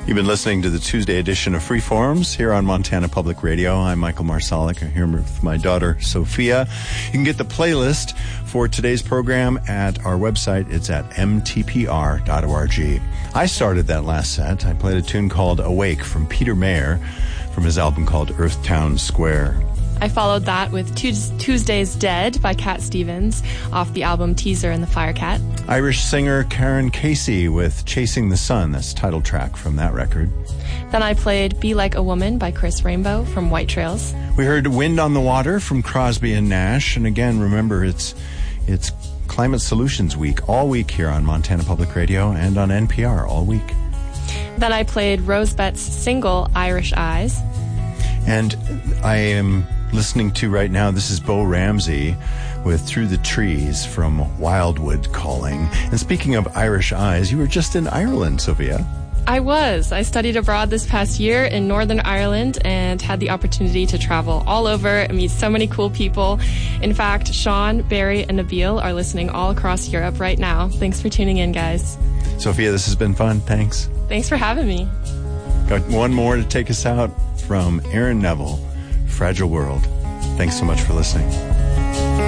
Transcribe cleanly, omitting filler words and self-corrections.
You've been listening to the Tuesday edition of Freeforms here on Montana Public Radio. I'm Michael Marsalik. I'm here with my daughter, Sophia. You can get the playlist for today's program at our website. It's at mtpr.org. I started that last set. I played a tune called Awake from Peter Mayer from his album called Earthtown Square. I followed that with Tuesday's Dead by Cat Stevens off the album Teaser and the Firecat. Irish singer Karen Casey with Chasing the Sun. That's the title track from that record. Then I played Be Like a Woman by Chris Rainbow from White Trails. We heard Wind on the Water from Crosby and Nash. And again, remember, it's Climate Solutions Week all week here on Montana Public Radio and on NPR all week. Then I played Rosebet's single Irish Eyes. And I am listening to right now, this is Bo Ramsey with Through the Trees from Wildwood Calling. And speaking of Irish Eyes, you were just in Ireland, Sophia. I was. I studied abroad this past year in Northern Ireland and had the opportunity to travel all over and meet so many cool people. In fact, Sean, Barry, and Nabil are listening all across Europe right now. Thanks for tuning in, guys. Sophia, this has been fun. Thanks. Thanks for having me. Got one more to take us out from Aaron Neville, Fragile World. Thanks so much for listening.